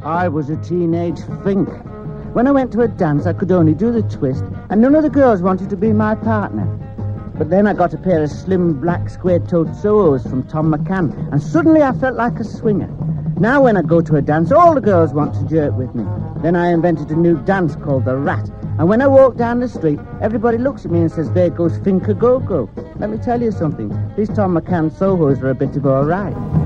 I was a teenage fink. When I went to a dance, I could only do the twist, and none of the girls wanted to be my partner. But then I got a pair of slim, black, square-toed Sohos from Tom McCann, and suddenly I felt like a swinger. Now when I go to a dance, all the girls want to jerk with me. Then I invented a new dance called the Rat, and when I walk down the street, everybody looks at me and says, there goes Finka Go-Go. Let me tell you something, these Tom McCann Sohos are a bit of all right.